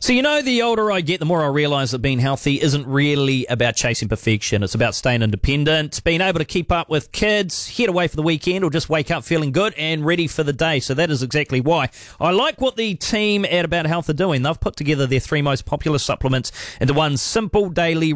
So, the older I get, the more I realise that being healthy isn't really about chasing perfection. It's about staying independent, being able to keep up with kids, head away for the weekend, or just wake up feeling good and ready for the day. So that is exactly why I like what the team at About Health are doing. They've put together their 3 most popular supplements into one simple daily